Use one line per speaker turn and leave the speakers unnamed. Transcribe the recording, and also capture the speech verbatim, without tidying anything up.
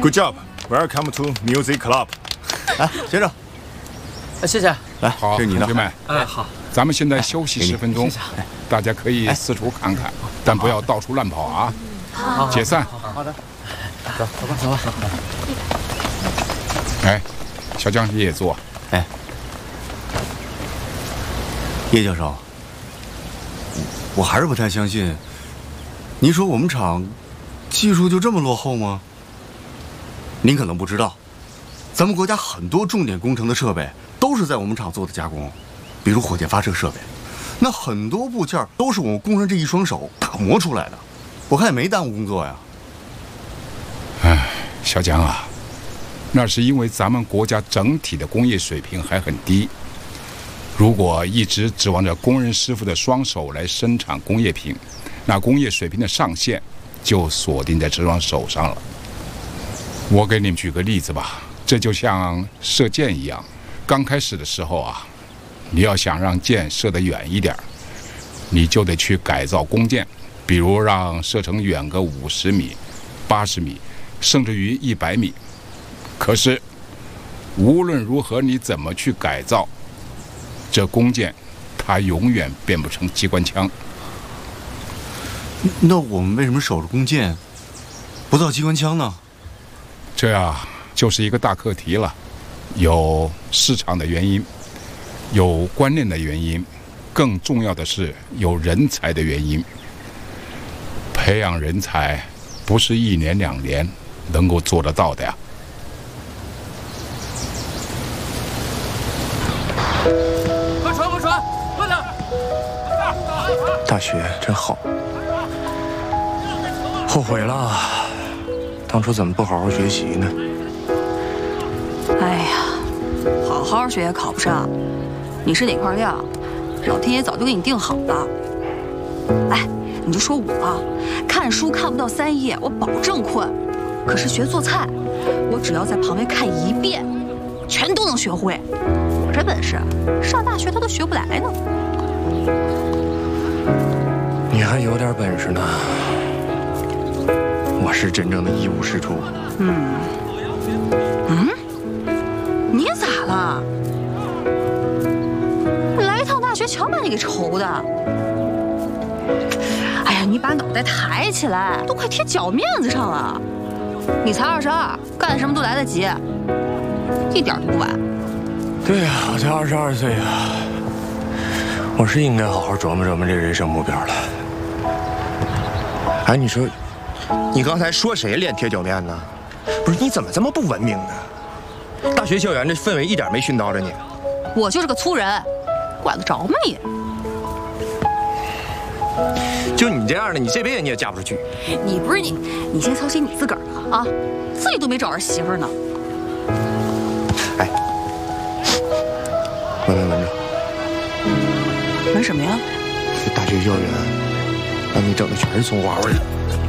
Good job. Welcome to Music Club.
来，先生，
谢谢。
来，
好，
这是你的。
同学们，
哎，好，
咱们现在休息十分钟，大家可以四处看看，但不要到处乱跑啊。
好，
解散。
好的。走，走吧，走吧。
哎，小江，你也坐。
哎，叶教授，我还是不太相信。您说我们厂技术就这么落后吗？您可能不知道，咱们国家很多重点工程的设备都是在我们厂做的加工，比如火箭发射设备，那很多部件都是我们工人这一双手打磨出来的，我看也没耽误工作呀。
哎，小江啊，那是因为咱们国家整体的工业水平还很低。如果一直指望着工人师傅的双手来生产工业品，那工业水平的上限就锁定在这双手上了。我给你们举个例子吧，这就像射箭一样，刚开始的时候啊，你要想让箭射得远一点，你就得去改造弓箭，比如让射程远个五十米、八十米，甚至于一百米。可是，无论如何你怎么去改造，这弓箭它永远变不成机关枪。
那我们为什么守着弓箭，不造机关枪呢？
这呀，就是一个大课题了，有市场的原因，有观念的原因，更重要的是有人才的原因。培养人才不是一年两年能够做得到的呀。
快传，快传，快点！
大学真好，后悔了，当初怎么不好好学习呢？
哎呀，好好学也考不上，你是哪块料，老天爷早就给你定好了。哎，你就说我看书看不到三页，我保证困。可是学做菜，我只要在旁边看一遍，全都能学会。我这本事，上大学他都学不来呢。
你还有点本事呢，我是真正的一无是处。
嗯，嗯，你咋了？来一趟大学，瞧把你给愁的。哎呀，你把脑袋抬起来，都快贴脚面子上了。你才二十二，干什么都来得及，一点都不晚。
对呀、啊，我才二十二岁呀，我是应该好好琢磨琢磨这人生目标了。哎，你说，你刚才说谁脸贴脚面呢？不是，你怎么这么不文明呢？大学校园这氛围一点没熏到着你。
我就是个粗人，管得着吗你？
就你这样的，你这辈子你也嫁不出去。
你不是你，你先操心你自个儿的啊，自己都没找着媳妇儿呢。
哎，闻没闻着？
闻什么呀？
这大学校园，让你整的全是葱花味儿。